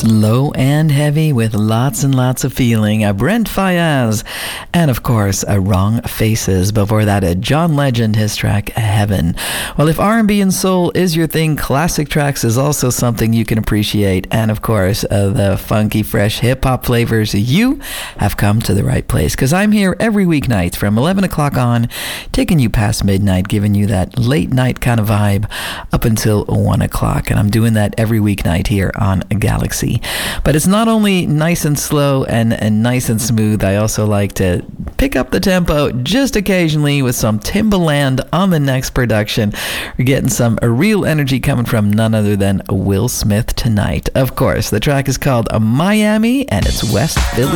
Slow and heavy with lots and lots of feeling. Brent Faiyaz. And of course, Wrong Faces. Before that, John Legend, his track Heaven. Well, if R&B and soul is your thing, classic tracks is also something you can appreciate. And of course, the funky, fresh hip-hop flavors, you have come to the right place. Because I'm here every weeknight from 11 o'clock on, taking you past midnight, giving you that late night kind of vibe up until 1 o'clock. And I'm doing that every weeknight here on Galaxy. But it's not only nice and slow and nice and smooth. I also like to pick up the tempo just occasionally with some Timbaland on the next production. We're getting some real energy coming from none other than Will Smith tonight. Of course, the track is called Miami and it's West Philly.